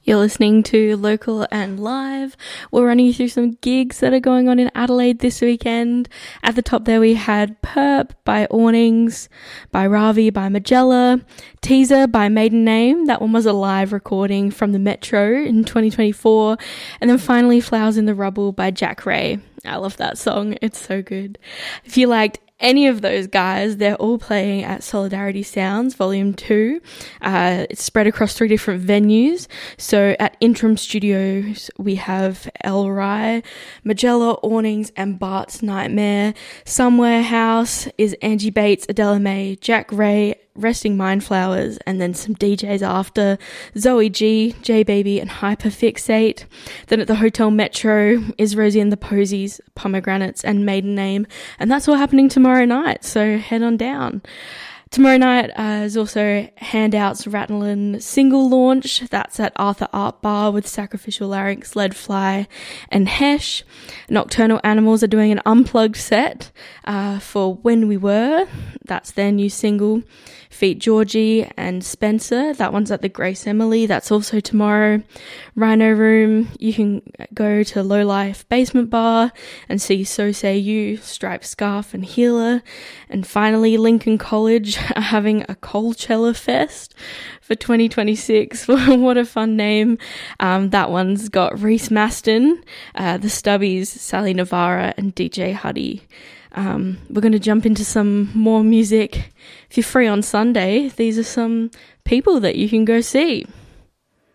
You're listening to Local and Live. We're running you through some gigs that are going on in Adelaide this weekend. At the top there we had Perp by Awnings, by Ravi by Magella, Teaser by Maiden Name. That one was a live recording from the Metro in 2024. And then finally Flowers in the Rubble by Jack Ray. I love that song. It's so good. If you liked any of those guys, they're all playing at Solidarity Sounds Volume 2. It's spread across 3 different venues. So at Interim Studios, we have El Rai, Magella, Awnings, and Bart's Nightmare. Somewhere House is Angie Bates, Adela May, Jack Ray, Resting Mind Flowers, and then some DJs after Zoe G, J Baby, and Hyperfixate. Then at the Hotel Metro is Rosie and the Posies, Pomegranates, and Maiden Name, and that's all happening tomorrow night, so head on down. Tomorrow night is also Handouts Rattlin' single launch. That's at Arthur Art Bar with Sacrificial Larynx, Leadfly, and Hesh. Nocturnal Animals are doing an unplugged set for When We Were. That's their new single. Feat Georgie and Spencer. That one's at the Grace Emily. That's also tomorrow. Rhino Room. You can go to Low Life Basement Bar and see So Say You, Striped Scarf, and Healer. And finally, Lincoln College are having a Coachella Fest for 2026. What a fun name. That one's got Reese Maston, the Stubbies, Sally Navarra, and DJ Huddy. We're going to jump into some more music. If you're free on Sunday, these are some people that you can go see.